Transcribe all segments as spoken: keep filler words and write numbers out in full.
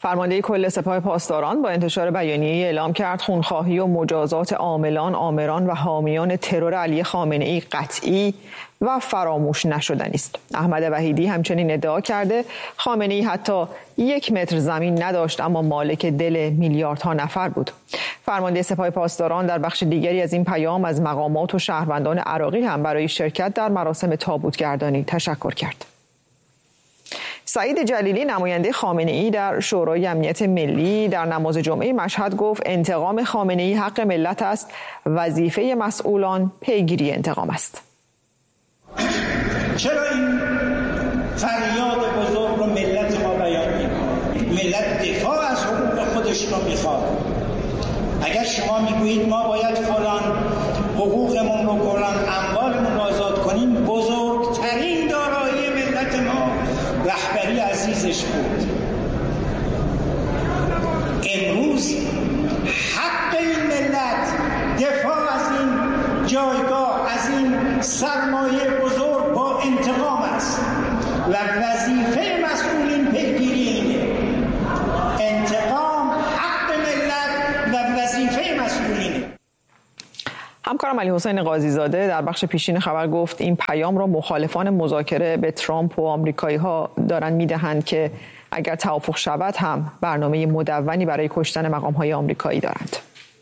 فرمانده کل سپاه پاسداران با انتشار بیانیه‌ای اعلام کرد خونخواهی و مجازات عاملان، آمران و حامیان ترور علی خامنه‌ای قطعی و فراموش نشدنی است. احمد وحیدی همچنین ادعا کرده خامنه‌ای حتی یک متر زمین نداشت اما مالک دل میلیاردها نفر بود. فرمانده سپاه پاسداران در بخش دیگری از این پیام از مقامات و شهروندان عراقی هم برای شرکت در مراسم تابوتگردانی تشکر کرد. سعید جلیلی نماینده خامنه‌ای در شورای امنیت ملی در نماز جمعه مشهد گفت انتقام خامنه‌ای حق ملت است، وظیفه مسئولان پیگیری انتقام است. چرا این فریاد بزرگ رو ملت ما بیان می‌کنه؟ ملت دفاع از حقوق خودش رو میخواد. اگر شما میگویید ما باید فلان حقوقمون رو فلان اموالمون رو آزاد کنیم، بزرگترین دارایی ملت ما رهبری عزیزش بود. امروز حق این ملت دفاع از این جایگاه، از این سرمایه بزرگ با انتقام است و وظیفه مسئولین پیگیری اینه. انتقام حق ملت و وظیفه مسئولینه. همکارم علی حسین قاضی زاده در بخش پیشین خبر گفت این پیام را مخالفان مذاکره به ترامپ و آمریکایی ها دارن میدهند که اگر توافق شود هم برنامه مدونی برای کشتن مقام های آمریکایی دارند.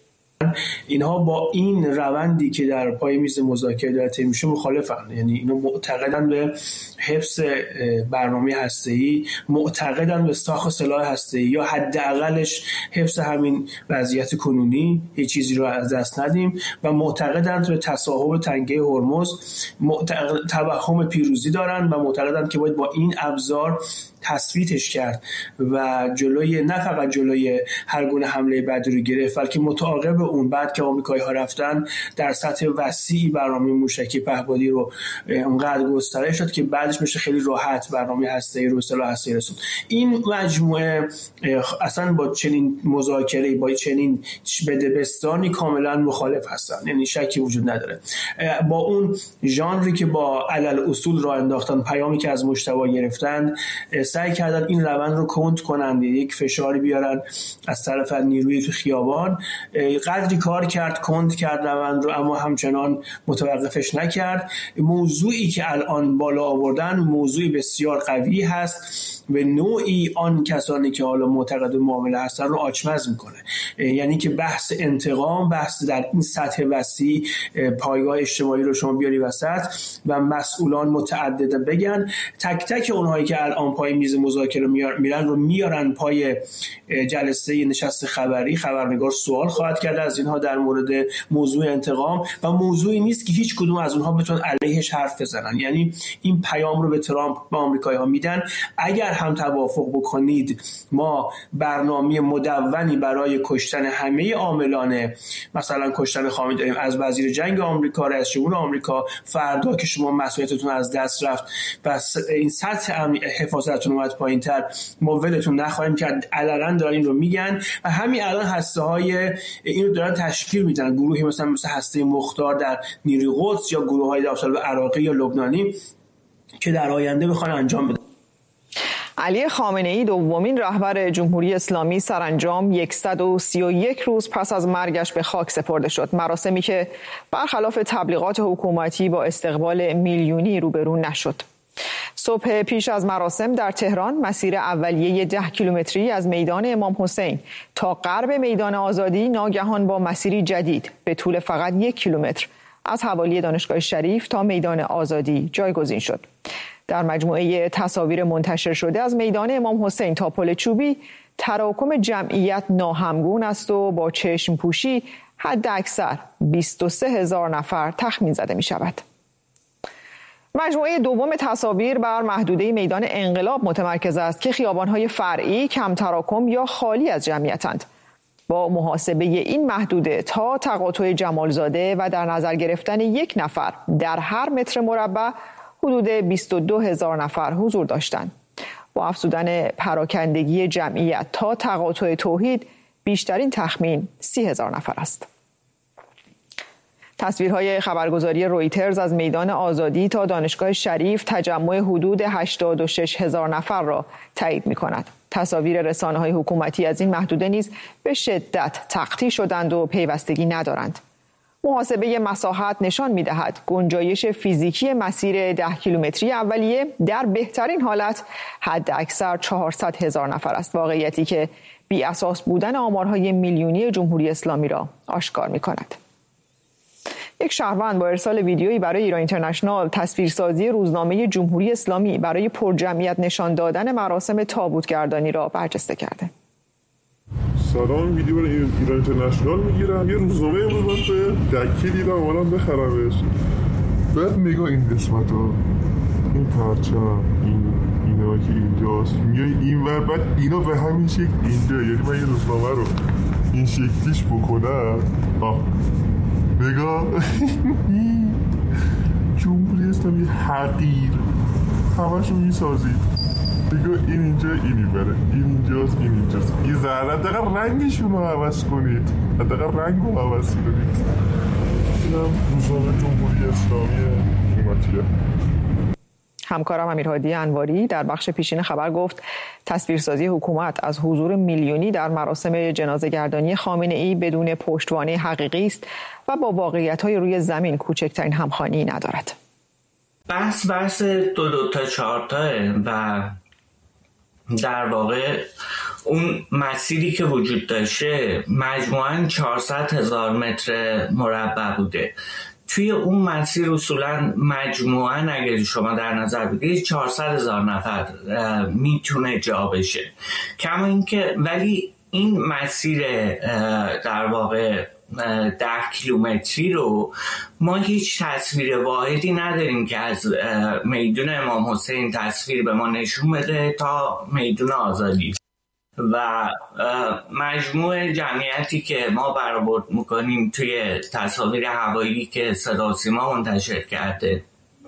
اینها با این روندی که در پای میز مذاکره داره طی میشه مخالفن. یعنی اینا معتقدن به حفظ برنامه هسته‌ای، معتقدن به ساخت سلاح هسته‌ای یا حداقلش حفظ همین وضعیت کنونی، هیچ چیزی رو از دست ندیم و معتقدن به تصاحب تنگه هرمز، معتقد توهم پیروزی دارن و معتقدن که باید با این ابزار تثبیتش کرد و جلوی نه فقط جلوی هر گونه حمله بعدی رو گرفت، بلکه متعاقب اون بعد که آمریکایی ها رفتن در سطح وسیعی برنامه موشکی پهپادی رو اونقدر گسترش داد که بعدش میشه خیلی راحت برنامه هسته‌ای رو سلاح هسته‌ای رسوند. این مجموعه اصلا با چنین مذاکره، با چنین بدبستانی کاملا مخالف هستن، یعنی شکی وجود نداره. با اون ژانری که با علل اصول راه انداختن، پیامی که از مجتبی گرفتن، سعی کردن این روند رو کند کنند، یک فشاری بیارن از طرف نیروی تو خیابان. قدری کار کرد، کند کرد روند رو، اما همچنان متوقفش نکرد. موضوعی که الان بالا آوردن موضوعی بسیار قوی هست، به نوعی آن کسانی که حالا معتقد معامله هستن رو آچمز میکنه. یعنی که بحث انتقام، بحث در این سطح وسیع پایگاه اجتماعی رو شما بیاری وسط و مسئولان متعدد بگن، تک تک اونهایی که الان پای میز مذاکره میرن رو میارن پای جلسه نشست خبری. خبرنگار سوال خواهد کرد از اینها در مورد موضوع انتقام و موضوعی نیست که هیچ کدوم از اونها بتونن علیهش حرف بزنن. یعنی این پیام رو به ترامپ و آمریکایی‌ها میدن اگر هم توافق بکنید ما برنامه مدونی برای کشتن همه عاملان، مثلا کشتن خامنه‌ای داریم، از وزیر جنگ آمریکا، رئیس جمهور آمریکا، فردا که شما مسئولیتتون از دست رفت و این سطح حفاظتتون اومد پایین‌تر ما ولتون نخواهیم کرد. علنا دارن این رو میگن و همین الان هسته‌های این رو دارن تشکیل میدن، گروهی مثلا مثل هسته مختار در نیروی قدس یا گروه‌های داخل عراقی یا لبنانی که در آینده بخوان انجام بدن. علی خامنه‌ای دومین رهبر جمهوری اسلامی سرانجام صد و سی و یک روز پس از مرگش به خاک سپرده شد. مراسمی که برخلاف تبلیغات حکومتی با استقبال میلیونی روبرو نشد. صبح پیش از مراسم در تهران مسیر اولیه ده کیلومتری از میدان امام حسین تا غرب میدان آزادی ناگهان با مسیری جدید به طول فقط یک کیلومتر از حوالی دانشگاه شریف تا میدان آزادی جایگزین شد. در مجموعه تصاویر منتشر شده از میدان امام حسین تا پل چوبی تراکم جمعیت ناهمگون است و با چشم پوشی حد اکثر بیست و سه هزار نفر تخمین زده می شود. مجموعه دوم تصاویر بر محدوده میدان انقلاب متمرکز است که خیابان‌های فرعی کم تراکم یا خالی از جمعیتند. با محاسبه این محدوده تا تقاطع جمالزاده و در نظر گرفتن یک نفر در هر متر مربع حدود بیست و دو هزار نفر حضور داشتند. با افزودن پراکندگی جمعیت تا تقاطع توحید بیشترین تخمین سی هزار نفر است. تصویرهای خبرگزاری رویترز از میدان آزادی تا دانشگاه شریف تجمع حدود هشتاد و شش هزار نفر را تایید می‌کند. تصاویر رسانه‌های حکومتی از این محدوده نیز به شدت تقطیع شدند و پیوستگی ندارند. محاسبه مساحت نشان می‌دهد گنجایش فیزیکی مسیر ده کیلومتری اولیه در بهترین حالت حداکثر چهارصد هزار نفر است، واقعیتی که بی اساس بودن آمارهای میلیونی جمهوری اسلامی را آشکار می‌کند. یک شهروند با ارسال ویدیویی برای ایران اینترنشنال تصویرسازی روزنامه جمهوری اسلامی برای پرجمعیت نشان دادن مراسم تابوتگردانی را برجسته کرده. سلام، ویدیو برای ایران اینترنشنال میگیرم. یه روزنامه امروز من به دکی دیدم، اومدم بخرمش. بعد نگاه این قسمت‌ها، این پرچم، این اینا که اینجاست، میای این ور، بعد اینا به همین شکل اینجا. یعنی من یه روزنامه رو این شکلیش بکنم، آه نگاه جمهوری اسلامی حقیر همشون میسازید. نگاه این اینجا، این اینوره، این اینجاست، این اینجاست. این ذره دقیقا رنگشون رو عوض کنید، دقیقا رنگ رو عوض کنید. اینم روزنامه جمهوری اسلامی حکومتیه. همکارم امیرهادی انواری در بخش پیشین خبر گفت تصویرسازی حکومت از حضور میلیونی در مراسم جنازه‌گردانی خامنه‌ای بدون پشتوانه حقیقی است و با واقعیت‌های روی زمین کوچکترین همخوانی ندارد. بحث بحث دو دو تا چهار تاه و در واقع اون مسیری که وجود داشته مجموعاً چهارصد هزار متر مربع بوده. توی اون مسیر اصولاً مجموعاً اگر شما در نظر بگیرید چهارصد هزار نفر میتونه جا بشه. کما اینکه ولی این مسیر در واقع ده کیلومتری رو ما هیچ تصویر واحدی نداریم که از میدون امام حسین تصویر به ما نشون بده تا میدون آزادی و مجموع جمعیتی که ما برآورد میکنیم توی تصاویر هوایی که صدا و سیما منتشر کرده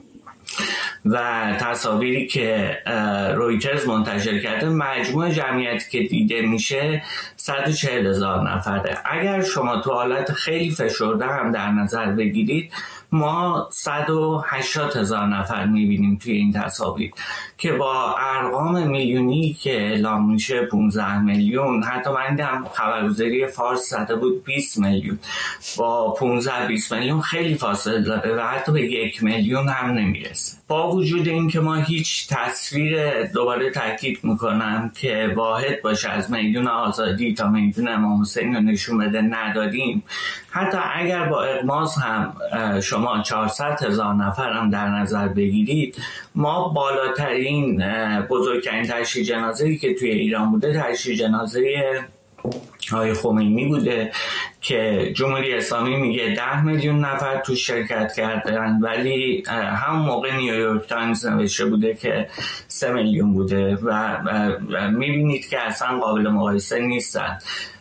و تصاویری که رویترز منتشر کرده، مجموع جمعیتی که دیده میشه صد و چهل هزار نفره. اگر شما تو حالت خیلی فشرده هم در نظر بگیرید ما صد و هشتاد هزار نفر میبینیم توی این تصاویر که با ارقام میلیونی که اعلام میشه پانزده میلیون، حتی من دیدم خبرگزاری فارس زده بود بیست میلیون، با پانزده بیست میلیون خیلی فاصله داره و حتی به یک میلیون هم نمیرسه. با وجود این که ما هیچ تصویر، دوباره تاکید میکنم، که واحد باشه از میدون آزادی تا میدون امام حسین رو نشون بده نداریم، حتی اگر با اغماض هم شما چهارصد هزار نفر هم در نظر بگیرید، ما بالاترین بزرگترین تشییع جنازه‌ای که توی ایران بوده تشییع جنازه آقای خمینی بوده که جمهوری اسلامی میگه ده میلیون نفر تو شرکت کردن، ولی همون موقع نیویورک تایمز نوشته بوده که سه میلیون بوده و میبینید که اصلا قابل مقایسه نیستن.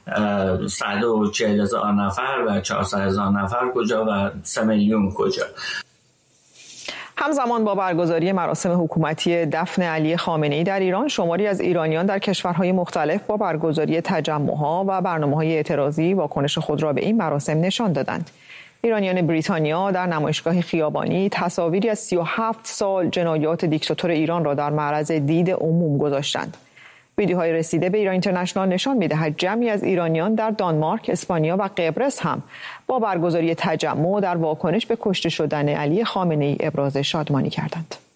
صد و چهل هزار نفر و چهارصد هزار نفر کجا و سه میلیون کجا. همزمان با برگزاری مراسم حکومتی دفن علی خامنه‌ای در ایران، شماری از ایرانیان در کشورهای مختلف با برگزاری تجمع‌ها و برنامه‌های اعتراضی واکنش خود را به این مراسم نشان دادند. ایرانیان بریتانیا در نمایشگاه خیابانی تصاویری از سی و هفت سال جنایات دیکتاتور ایران را در معرض دید عموم گذاشتند. ویدیوهای رسیده به ایران اینترنشنال نشان می‌دهد جمعی از ایرانیان در دانمارک، اسپانیا و قبرس هم با برگزاری تجمع در واکنش به کشته شدن علی خامنه‌ای ابراز شادمانی کردند.